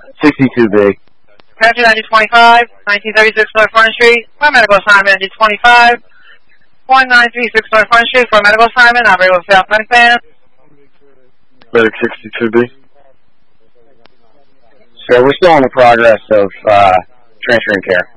62B. Country 9025, 1936 North Front Street, for medical assignment, 9025, 1936 North Front Street, for medical assignment, operator with South Fence Band. Medic 62B. So we're still in the progress of transferring care.